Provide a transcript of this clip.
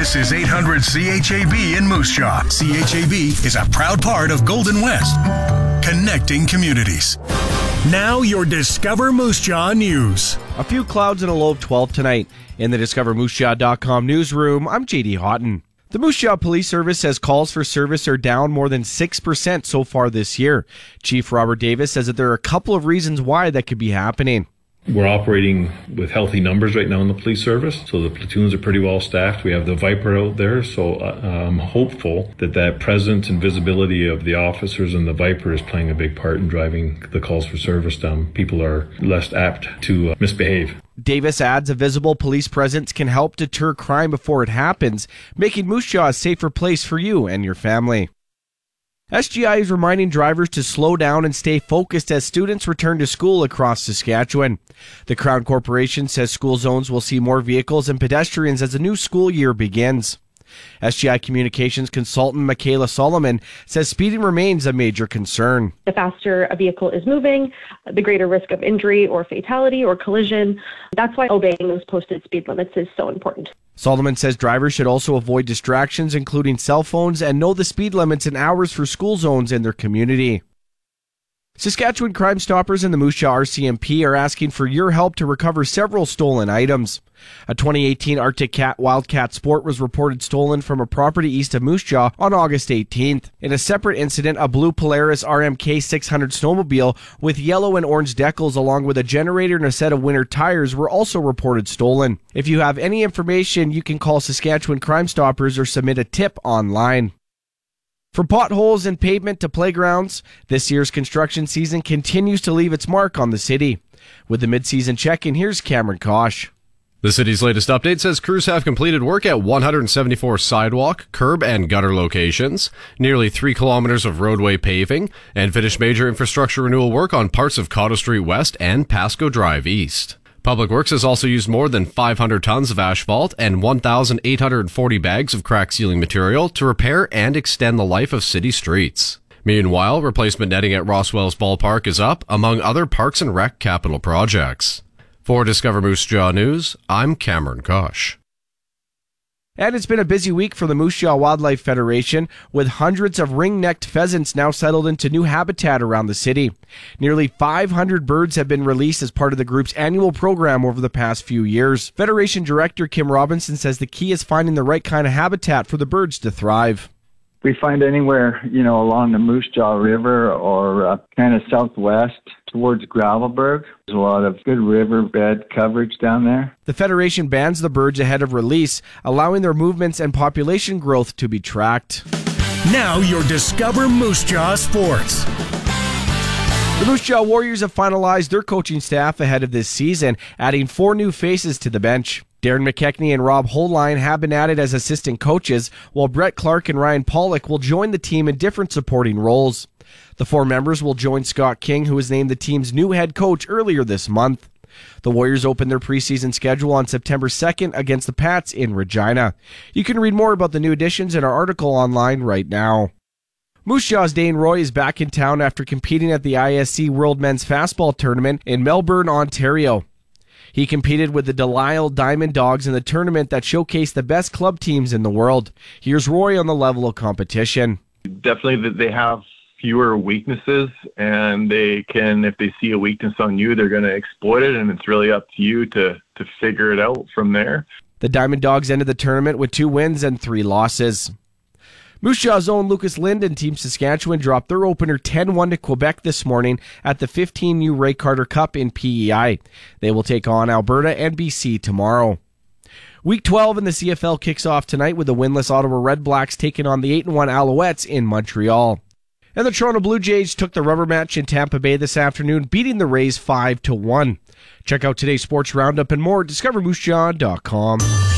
This is 800 CHAB in Moose Jaw. CHAB is a proud part of Golden West, connecting communities. Now your Discover Moose Jaw news. A few clouds and a low of 12 tonight. In the DiscoverMooseJaw.com newsroom, I'm JD Houghton. The Moose Jaw Police Service says calls for service are down more than 6% so far this year. Chief Robert Davis says that there are a couple of reasons why that could be happening. We're operating with healthy numbers right now in the police service, so the platoons are pretty well staffed. We have the Viper out there, so I'm hopeful that presence and visibility of the officers and the Viper is playing a big part in driving the calls for service down. People are less apt to misbehave. Davis adds a visible police presence can help deter crime before it happens, making Moose Jaw a safer place for you and your family. SGI is reminding drivers to slow down and stay focused as students return to school across Saskatchewan. The Crown Corporation says school zones will see more vehicles and pedestrians as the new school year begins. SGI Communications consultant Michaela Solomon says speeding remains a major concern. The faster a vehicle is moving, the greater risk of injury or fatality or collision. That's why obeying those posted speed limits is so important. Solomon says drivers should also avoid distractions, including cell phones, and know the speed limits and hours for school zones in their community. Saskatchewan Crime Stoppers and the Moose Jaw RCMP are asking for your help to recover several stolen items. A 2018 Arctic Cat Wildcat Sport was reported stolen from a property east of Moose Jaw on August 18th. In a separate incident, a blue Polaris RMK 600 snowmobile with yellow and orange decals along with a generator and a set of winter tires were also reported stolen. If you have any information, you can call Saskatchewan Crime Stoppers or submit a tip online. From potholes and pavement to playgrounds, this year's construction season continues to leave its mark on the city. With the mid-season check-in, here's Cameron Kosh. The city's latest update says crews have completed work at 174 sidewalk, curb, and gutter locations, nearly 3 kilometers of roadway paving, and finished major infrastructure renewal work on parts of Cotto Street West and Pasco Drive East. Public Works has also used more than 500 tons of asphalt and 1,840 bags of crack sealing material to repair and extend the life of city streets. Meanwhile, replacement netting at Roswell's Ballpark is up, among other Parks and Rec capital projects. For Discover Moose Jaw News, I'm Cameron Kosh. And it's been a busy week for the Moose Jaw Wildlife Federation, with hundreds of ring-necked pheasants now settled into new habitat around the city. Nearly 500 birds have been released as part of the group's annual program over the past few years. Federation Director Kim Robinson says the key is finding the right kind of habitat for the birds to thrive. We find anywhere, along the Moose Jaw River or kind of southwest towards Gravelburg. There's a lot of good riverbed coverage down there. The Federation bans the birds ahead of release, allowing their movements and population growth to be tracked. Now your Discover Moose Jaw Sports. The Moose Jaw Warriors have finalized their coaching staff ahead of this season, adding 4 new faces to the bench. Darren McKechnie and Rob Holline have been added as assistant coaches, while Brett Clark and Ryan Pollock will join the team in different supporting roles. The 4 members will join Scott King, who was named the team's new head coach earlier this month. The Warriors open their preseason schedule on September 2nd against the Pats in Regina. You can read more about the new additions in our article online right now. Moose Jaw's Dane Roy is back in town after competing at the ISC World Men's Fastball Tournament in Melbourne, Ontario. He competed with the Delisle Diamond Dogs in the tournament that showcased the best club teams in the world. Here's Roy on the level of competition. Definitely they have fewer weaknesses, and they can, if they see a weakness on you, they're going to exploit it, and it's really up to you to figure it out from there. The Diamond Dogs ended the tournament with 2 wins and 3 losses. Moose Jaw's own Lucas Lind and Team Saskatchewan dropped their opener 10-1 to Quebec this morning at the 15U Ray Carter Cup in PEI. They will take on Alberta and BC tomorrow. Week 12 in the CFL kicks off tonight with the winless Ottawa Redblacks taking on the 8-1 Alouettes in Montreal. And the Toronto Blue Jays took the rubber match in Tampa Bay this afternoon, beating the Rays 5-1. Check out today's sports roundup and more at DiscoverMooseJaw.com.